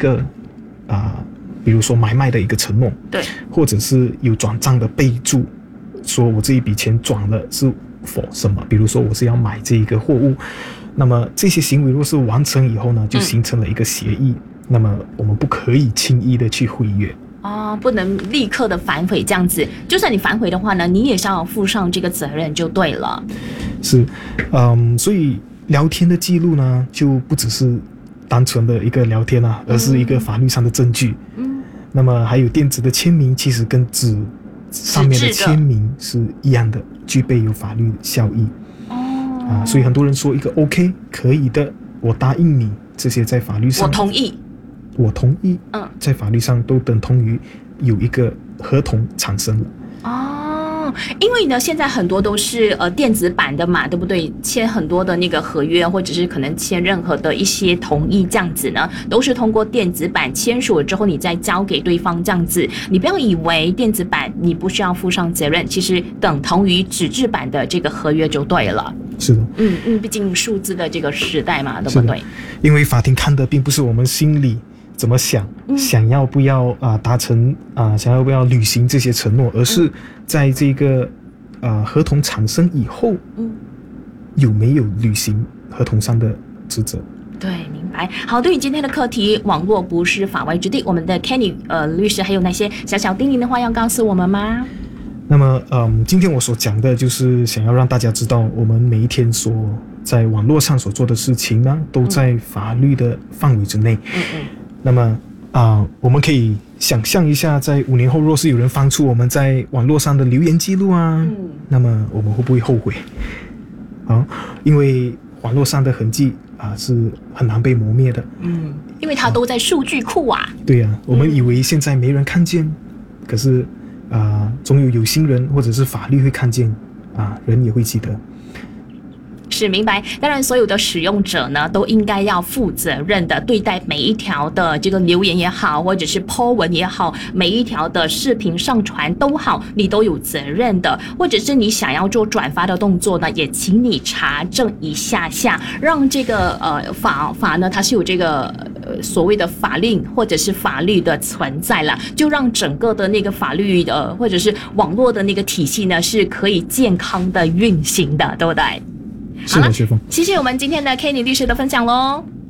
个比如说买卖的一个承诺， 对， 或者是有转账的备注，说我这一笔钱转了是for什么，比如说我是要买这一个货物，那么这些行为若是完成以后呢，就形成了一个协议，那么我们不可以轻易的去毁约。 不能立刻的反悔这样子，就算你反悔的话呢，你也是要负上这个责任就对了。 是，所以聊天的记录呢，就不只是单纯的一个聊天啊，而是一个法律上的证据。那么还有电子的签名，其实跟纸上面的签名是一样的，具备有法律效益。所以很多人说一个 OK 可以的，我答应你，这些在法律上我同意，在法律上都等同于有一个合同产生了。 因为呢，现在很多都是电子版的嘛，对不对？签很多的那个合约，或者是可能签任何的一些同意这样子呢，都是通过电子版签署了之后，你再交给对方这样子。你不要以为电子版你不需要负上责任，其实等同于纸质版的这个合约就对了。 是的， 毕竟数字的这个时代嘛，对不对？ 因为法庭看的并不是我们心里怎么想，想要不要达成想要不要履行这些承诺，而是在这个合同产生以后，有没有履行合同上的职责。 对，明白。好，对于今天的课题，网络不是法外之地，我们的 Kenny 律师还有那些小小叮咛的话要告诉我们吗？ 那么今天我所讲的就是想要让大家知道，我们每一天所在网络上所做的事情呢，都在法律的范围之内。那么我们可以想象一下，在5年后，若是有人翻出我们在网络上的留言记录那么我们会不会后悔？因为网络上的痕迹是很难被磨灭的。 因为它都在数据库啊。 对呀，我们以为现在没人看见，可是总有心人或者是法律会看见，人也会记得。 是，明白。当然所有的使用者呢都应该要负责任的对待每一条的这个留言也好，或者是 po 文也好，每一条的视频上传都好，你都有责任的。或者是你想要做转发的动作呢，也请你查证一下，让这个法呢它是有这个所谓的法令或者是法律的存在了，就让整个的那个法律的或者是网络的那个体系呢是可以健康的运行的，对不对？ 是的，学峰， 谢谢我们今天的 Kenny 律师的分享咯。